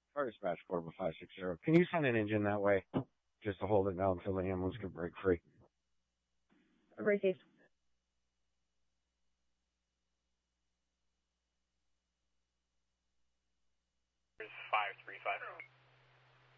Fire dispatch 40560. Can you send an engine that way? Just to hold it down until the ambulance can break free. Received. 535.